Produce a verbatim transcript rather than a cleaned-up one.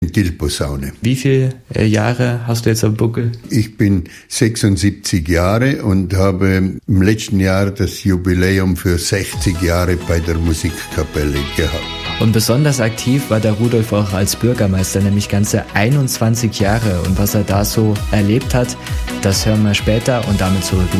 Dillposaune. Wie viele äh, Jahre hast du jetzt am Buckel? Ich bin sechsundsiebzig Jahre und habe im letzten Jahr das Jubiläum für sechzig Jahre bei der Musikkapelle gehabt. Und besonders aktiv war der Rudolf auch als Bürgermeister, nämlich ganze einundzwanzig Jahre. Und was er da so erlebt hat, das hören wir später und damit zurück in